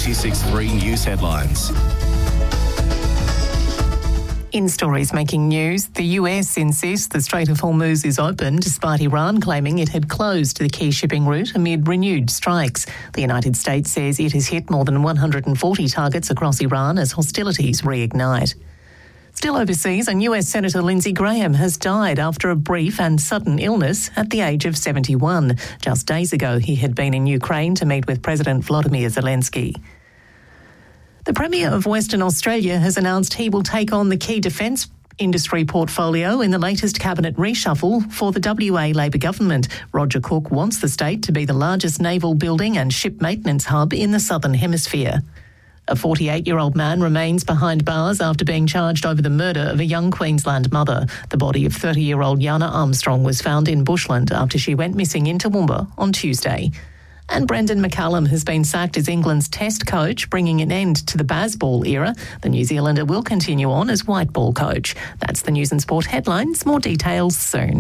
96.3 News headlines. In stories making news, the US insists the Strait of Hormuz is open despite Iran claiming it had closed the key shipping route amid renewed strikes. The United States says it has hit more than 140 targets across Iran as hostilities reignite. Still overseas, and US Senator Lindsey Graham has died after a brief and sudden illness at the age of 71. Just days ago, he had been in Ukraine to meet with President Volodymyr Zelensky. The Premier of Western Australia has announced he will take on the key defence industry portfolio in the latest cabinet reshuffle for the WA Labor government. Roger Cook wants the state to be the largest naval building and ship maintenance hub in the Southern Hemisphere. A 48-year-old man remains behind bars after being charged over the murder of a young Queensland mother. The body of 30-year-old Yana Armstrong was found in Bushland after she went missing in Toowoomba on Tuesday. And Brendan McCallum has been sacked as England's test coach, bringing an end to the Bazball era. The New Zealander will continue on as white ball coach. That's the News and Sport headlines. More details soon.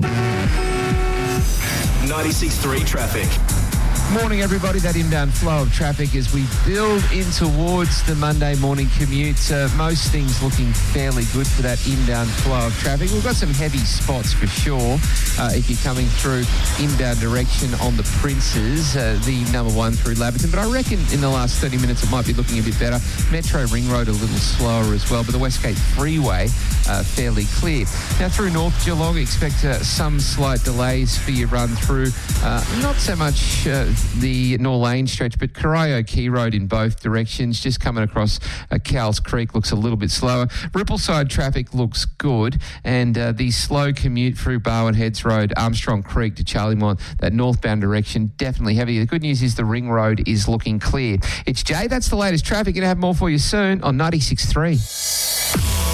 96.3 traffic. Morning, everybody. That inbound flow of traffic as we build in towards the Monday morning commute. Most things looking fairly good for that inbound flow of traffic. We've got some heavy spots for sure if you're coming through inbound direction on the Princes, the number one through Laverton. But I reckon in the last 30 minutes it might be looking a bit better. Metro Ring Road a little slower as well, but the Westgate Freeway fairly clear. Now through North Geelong, expect some slight delays for your run through. Not so much the Norlane stretch, but Corio Key Road in both directions, just coming across Cowles Creek looks a little bit slower. Rippleside traffic looks good, and the slow commute through Barwon Heads Road, Armstrong Creek to Charlemont, that northbound direction, definitely heavy. The good news is the Ring Road is looking clear. It's Jay, that's the latest traffic. Going to have more for you soon on 96.3.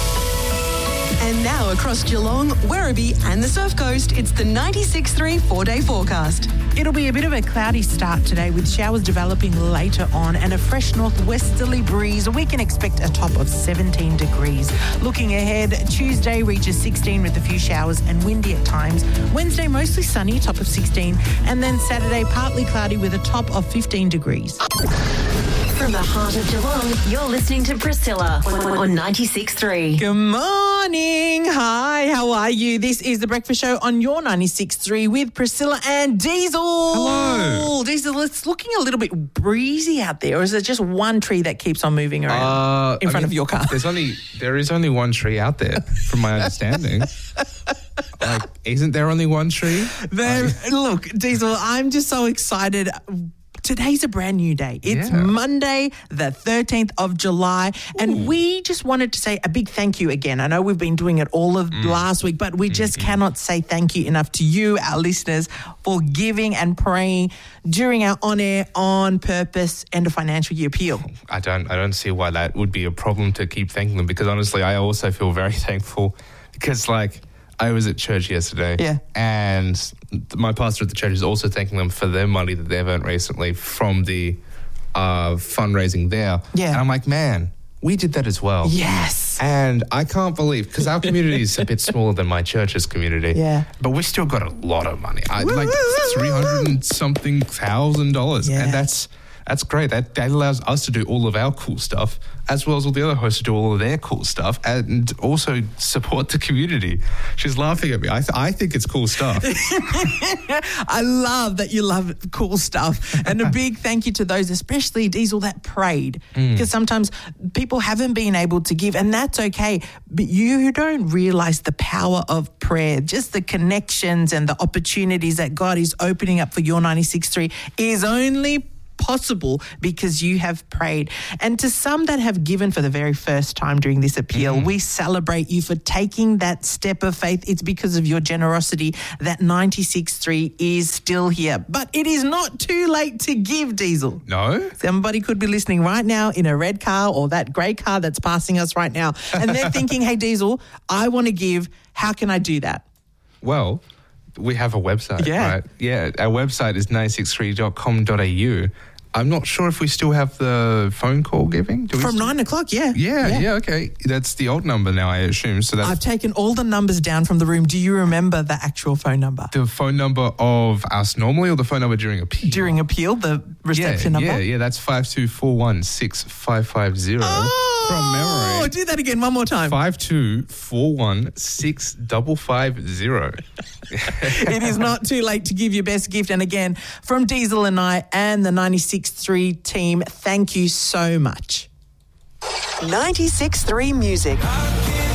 And now across Geelong, Werribee and the Surf Coast, it's the 96.3 4-day forecast. It'll be a bit of a cloudy start today with showers developing later on and a fresh northwesterly breeze. We can expect a top of 17 degrees. Looking ahead, Tuesday reaches 16 with a few showers and windy at times. Wednesday mostly sunny, top of 16. And then Saturday partly cloudy with a top of 15 degrees. From the heart of Geelong, you're listening to Priscilla on 96.3. Good morning. Hi, how are you? This is The Breakfast Show on your 96.3 with Priscilla and Diesel. Hello. Diesel, it's looking a little bit breezy out there, or is it just one tree that keeps on moving around in front of your car? There is only one tree out there, from my understanding. Isn't there only one tree? Look, Diesel, I'm just so excited. Today's a brand new day. It's Monday, the 13th of July, and we just wanted to say a big thank you again. I know we've been doing it all of last week, but we just cannot say thank you enough to you, our listeners, for giving and praying during our On-Air, On Purpose end of financial year appeal. I don't see why that would be a problem to keep thanking them, because honestly, I also feel very thankful because, I was at church yesterday, and my pastor at the church is also thanking them for their money that they've earned recently from the fundraising there. Yeah. And I'm like, man, we did that as well. Yes. And I can't believe, because our community is a bit smaller than my church's community. Yeah. But we still got a lot of money. $300 and something thousand. Yeah. And that's great. That allows us to do all of our cool stuff, as well as all the other hosts to do all of their cool stuff, and also support the community. She's laughing at me. I think it's cool stuff. I love that you love cool stuff. And a big thank you to those, especially Diesel, that prayed. Because sometimes people haven't been able to give, and that's okay. But you don't realise the power of prayer, just the connections and the opportunities that God is opening up for your 96.3 is only possible because you have prayed. And to some that have given for the very first time during this appeal, we celebrate you for taking that step of faith. It's because of your generosity that 96.3 is still here. But it is not too late to give, Diesel. No? Somebody could be listening right now in a red car or that grey car that's passing us right now, and they're thinking, hey, Diesel, I want to give. How can I do that? Well, we have a website, right? Yeah, our website is 963.com.au. I'm not sure if we still have the phone call giving. From 9 o'clock, yeah. Yeah, okay. That's the old number now, I assume. So that's I've taken all the numbers down from the room. Do you remember the actual phone number? the phone number of us normally or the phone number during appeal? During appeal, the reception number? Yeah, that's 52416550 from memory. Oh, do that again one more time. 52416550. It is not too late to give your best gift. And again, from Diesel and I and the 96.3 team, thank you so much. 96.3 Music.